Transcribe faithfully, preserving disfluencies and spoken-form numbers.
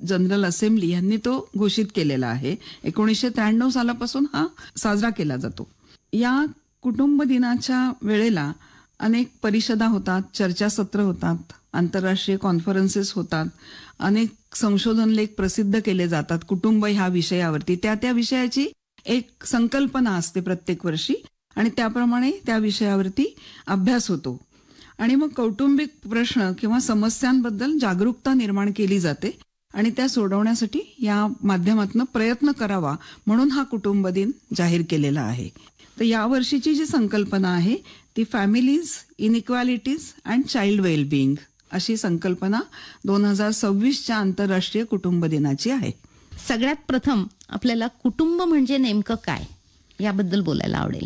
General assembly यांनी तो घोषित केलेला आहे. एकोणीसशे त्र्याण्णव सालापासून हा साजरा केला जातो. या कुटुंब दिनाच्या वेळेला अनेक परिषदा होतात, चर्चासत्र होतात, आंतरराष्ट्रीय कॉन्फरन्सेस होतात, अनेक संशोधन लेख प्रसिद्ध केले जातात कुटुंब ह्या विषयावरती. त्या त्या विषयाची एक संकल्पना असते प्रत्येक वर्षी आणि त्याप्रमाणे त्या विषयावरती अभ्यास होतो. आणि मग कौटुंबिक प्रश्न किंवा समस्यांबद्दल जागरूकता निर्माण केली जाते आणि त्या सोडवण्यासाठी या माध्यमातून प्रयत्न करावा म्हणून हा कुटुंब दिन जाहीर केलेला आहे. तर या वर्षीची जी संकल्पना आहे ती families, inequalities and child wellbeing अशी संकल्पना दोन हजार सव्वीसच्या आंतरराष्ट्रीय कुटुंब दिनाची आहे. सगळ्यात प्रथम आपल्याला कुटुंब म्हणजे नेमकं काय याबद्दल बोलायला आवडेल.